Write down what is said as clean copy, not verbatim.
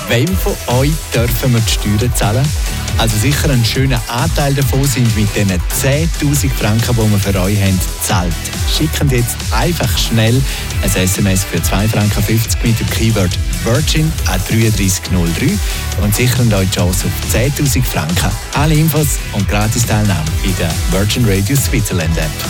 Wem von euch dürfen wir die Steuern zahlen? Also sicher ein schöner Anteil davon sind mit diesen 10'000 Franken, die wir für euch haben, gezahlt. Schickt jetzt einfach schnell ein SMS für 2,50 Franken mit dem Keyword Virgin an 3303 und sichern euch die Chance auf 10'000 Franken. Alle Infos und Gratis-Teilnahme in der Virgin Radio Switzerland App.